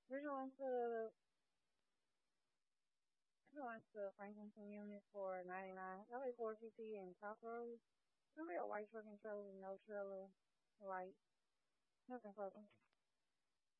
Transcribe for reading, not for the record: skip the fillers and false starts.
We're going to Franklin unit for 99. LA 450 and South Road. It's gonna be a white truck and trailer, no trailer, white, nothing fucking.